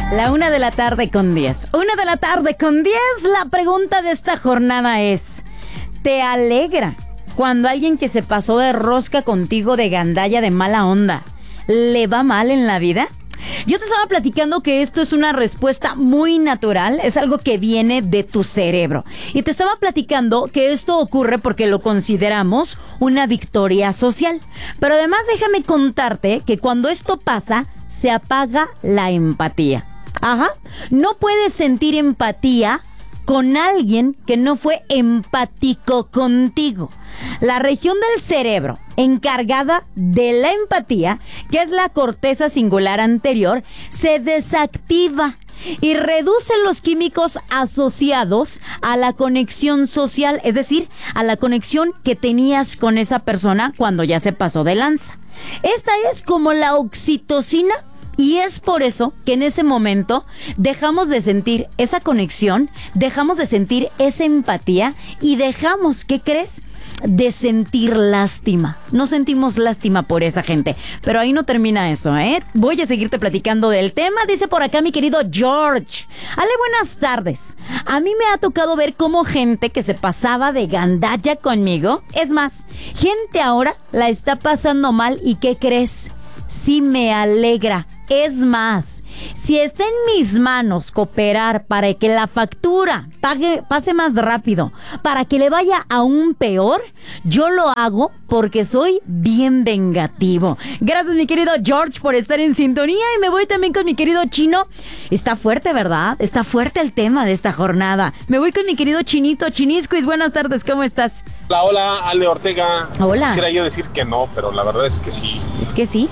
La 1:10 p.m. 1:10 p.m. La pregunta de esta jornada es: ¿te alegra cuando alguien que se pasó de rosca contigo, de gandalla, de mala onda, le va mal en la vida? Yo te estaba platicando que esto es una respuesta muy natural, es algo que viene de tu cerebro. Y te estaba platicando que esto ocurre porque lo consideramos una victoria social. Pero además déjame contarte que cuando esto pasa, se apaga la empatía. Ajá, no puedes sentir empatía con alguien que no fue empático contigo. La región del cerebro encargada de la empatía, que es la corteza singular anterior, se desactiva y reduce los químicos asociados a la conexión social, es decir, a la conexión que tenías con esa persona cuando ya se pasó de lanza. Esta es como la oxitocina. Y es por eso que en ese momento dejamos de sentir esa conexión, dejamos de sentir esa empatía y dejamos, ¿qué crees?, de sentir lástima. No sentimos lástima por esa gente. Pero ahí no termina eso, ¿eh? Voy a seguirte platicando del tema. Dice por acá mi querido George: Ale, buenas tardes. A mí me ha tocado ver cómo gente que se pasaba de gandalla conmigo, es más, gente ahora la está pasando mal. ¿Y qué crees? Sí me alegra. Es más, si está en mis manos cooperar para que la factura pase más rápido, para que le vaya aún peor, yo lo hago porque soy bien vengativo. Gracias, mi querido George, por estar en sintonía. Y me voy también con mi querido Chino. Está fuerte, ¿verdad? Está fuerte el tema de esta jornada. Me voy con mi querido Chinito. Chinisquis, buenas tardes, ¿cómo estás? Hola, Ale Ortega. Hola. Quisiera yo decir que no, pero la verdad es que sí. Es que sí.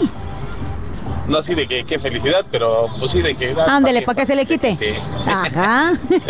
No así de que qué felicidad, pero pues sí de que... Ándele, para que se le quite. Ajá.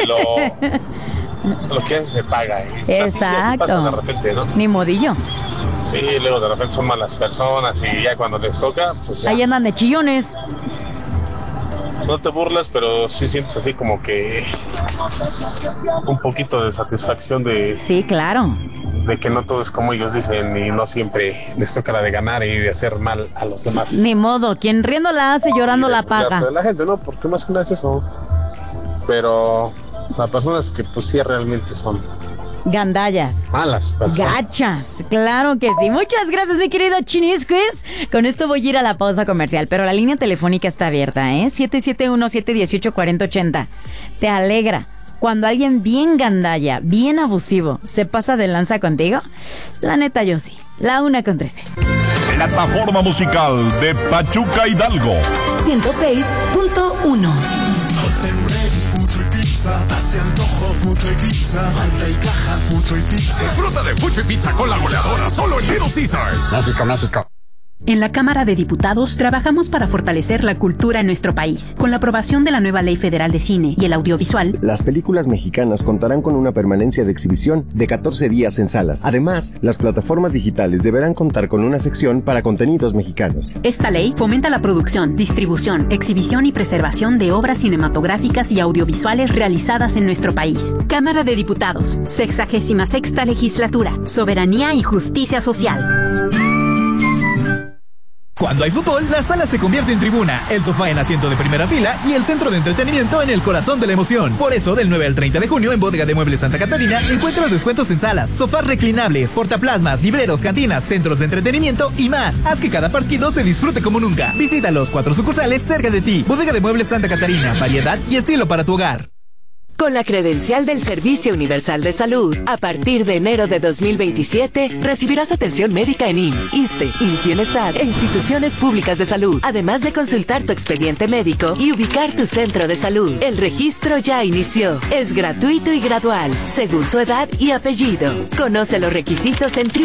Lo que hace se paga. Exacto. O sea, sí, pasa de repente, ¿no? Ni modillo. Sí, luego de repente son malas personas y ya cuando les toca, pues ya. Ahí andan de chillones. No te burlas, pero sí sientes así como que un poquito de satisfacción de... Sí, claro. De que no todo es como ellos dicen y no siempre les toca la de ganar y de hacer mal a los demás. Ni modo, quien riendo la hace, llorando la paga. De la gente, ¿no? Porque más que nada es eso. Pero las personas que pues sí realmente son gandallas, malas personas, gachas, claro que sí. Muchas gracias, mi querido Chinisquis. Con esto voy a ir a la pausa comercial, pero la línea telefónica está abierta, ¿eh? 771-718-4080. ¿Te alegra cuando alguien bien gandalla, bien abusivo, se pasa de lanza contigo? La neta, yo sí. La 1:13. Plataforma musical de Pachuca Hidalgo. 106.1. Hace antojo Fucho y Pizza. Falta y caja Fucho y Pizza. Disfruta de Fucho y Pizza con la goleadora solo en Little Caesars. México, México. En la Cámara de Diputados trabajamos para fortalecer la cultura en nuestro país. Con la aprobación de la nueva Ley Federal de Cine y el Audiovisual, las películas mexicanas contarán con una permanencia de exhibición de 14 días en salas. Además, las plataformas digitales deberán contar con una sección para contenidos mexicanos. Esta ley fomenta la producción, distribución, exhibición y preservación de obras cinematográficas y audiovisuales realizadas en nuestro país. Cámara de Diputados, 66ª Legislatura, Soberanía y Justicia Social. Cuando hay fútbol, la sala se convierte en tribuna, el sofá en asiento de primera fila y el centro de entretenimiento en el corazón de la emoción. Por eso, del 9 al 30 de junio en Bodega de Muebles Santa Catarina, encuentras descuentos en salas, sofás reclinables, portaplasmas, libreros, cantinas, centros de entretenimiento y más. Haz que cada partido se disfrute como nunca. Visita los 4 sucursales cerca de ti. Bodega de Muebles Santa Catarina, variedad y estilo para tu hogar. Con la credencial del Servicio Universal de Salud, a partir de enero de 2027, recibirás atención médica en IMSS, ISSSTE, IMSS Bienestar e instituciones públicas de salud, además de consultar tu expediente médico y ubicar tu centro de salud. El registro ya inició. Es gratuito y gradual, según tu edad y apellido. Conoce los requisitos en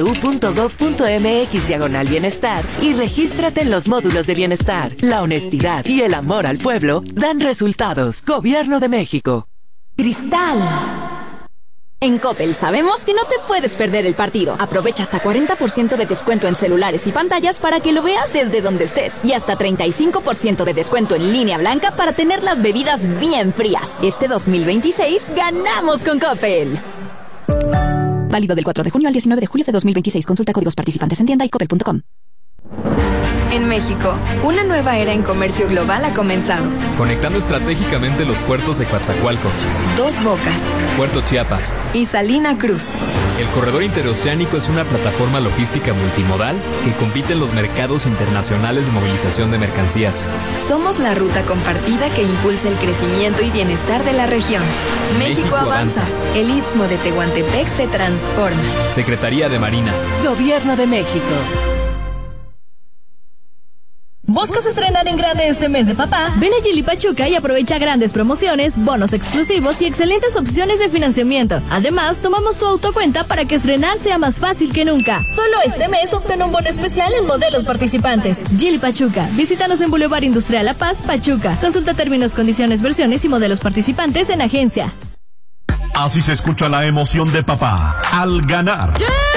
www.gov.mx/bienestar y regístrate en los módulos de bienestar. La honestidad y el amor al pueblo dan resultados. Gobierno de México. Cristal. En Coppel sabemos que no te puedes perder el partido. Aprovecha hasta 40% de descuento en celulares y pantallas para que lo veas desde donde estés. Y hasta 35% de descuento en línea blanca para tener las bebidas bien frías. Este 2026 ganamos con Coppel. Válido del 4 de junio al 19 de julio de 2026. Consulta códigos participantes en tienda y coppel.com. En México, una nueva era en comercio global ha comenzado. Conectando estratégicamente los puertos de Coatzacoalcos, Dos Bocas, Puerto Chiapas y Salina Cruz. El corredor interoceánico es una plataforma logística multimodal que compite en los mercados internacionales de movilización de mercancías. Somos la ruta compartida que impulsa el crecimiento y bienestar de la región. México avanza. El Istmo de Tehuantepec se transforma. Secretaría de Marina. Gobierno de México. ¿Buscas estrenar en grande este mes de papá? Ven a Geely Pachuca y aprovecha grandes promociones, bonos exclusivos y excelentes opciones de financiamiento. Además, tomamos tu autocuenta para que estrenar sea más fácil que nunca. Solo este mes obtén un bono especial en modelos participantes. Geely Pachuca. Visítanos en Boulevard Industrial La Paz, Pachuca. Consulta términos, condiciones, versiones y modelos participantes en agencia. Así se escucha la emoción de papá al ganar.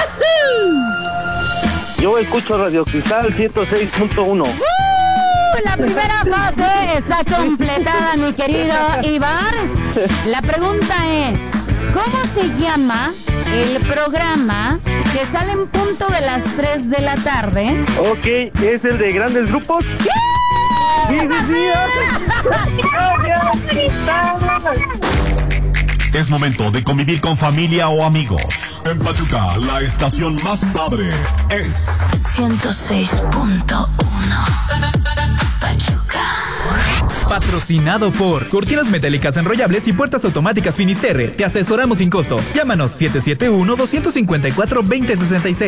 Yo escucho Radio Cristal 106.1. La primera fase está completada, mi querido Iván. La pregunta es, ¿cómo se llama el programa que sale en punto de las 3 de la tarde? Ok, ¿es el de grandes grupos? ¡Sí, sí, Es momento de convivir con familia o amigos. En Pachuca, la estación más padre es 106.1 Pachuca. Patrocinado por Cortinas Metálicas Enrollables y Puertas Automáticas Finisterre. Te asesoramos sin costo. Llámanos 771-254-2066.